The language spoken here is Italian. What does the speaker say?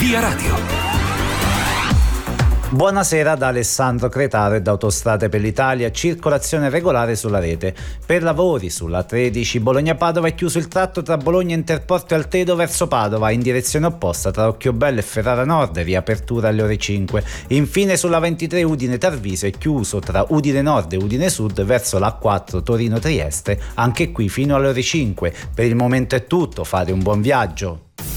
Via Radio. Buonasera da Alessandro Cretaro e da Autostrade per l'Italia. Circolazione regolare sulla rete. Per lavori sulla 13 Bologna-Padova è chiuso il tratto tra Bologna Interporto e Altedo verso Padova, in direzione opposta tra Occhiobello e Ferrara Nord, riapertura alle ore 5. Infine sulla 23 Udine-Tarviso è chiuso tra Udine Nord e Udine Sud verso la 4 Torino-Trieste, anche qui fino alle ore 5. Per il momento è tutto, fate un buon viaggio.